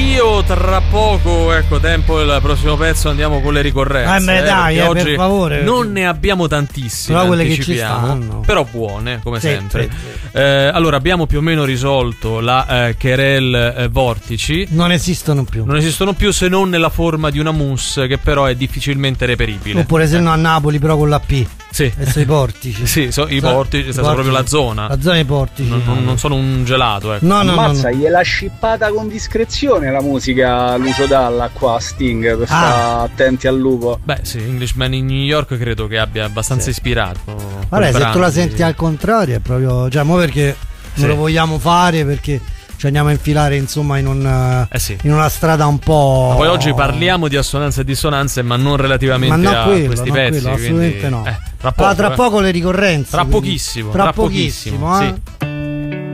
io tra poco, ecco, tempo il prossimo pezzo andiamo con le ricorrenze. Dai, oggi per favore. Non ne abbiamo tantissime, però quelle che ci anticipiamo, stanno. però buone, come sempre. Sì. Allora, abbiamo più o meno risolto la querelle vortici. Non esistono più Se non nella forma di una mousse, che però è difficilmente reperibile. Oppure se no a Napoli, però con la P. Sì. E sono i portici. Sì, i portici, sono proprio la zona. La zona dei portici. Non sono un gelato, ecco. No. Gliel'ha scippata con discrezione la musica Lucio Dalla qua a Sting, per stare attenti al lupo. Beh sì, Englishman in New York credo che abbia abbastanza ispirato. Vabbè, se tu la senti al contrario è proprio, cioè, mo perché non lo vogliamo fare, perché ci andiamo a infilare insomma in una strada un po'. Ma poi oggi parliamo di assonanze e dissonanze, ma non relativamente a questi pezzi. Assolutamente quindi, no. Tra poco, tra poco le ricorrenze. Tra pochissimo. Sì.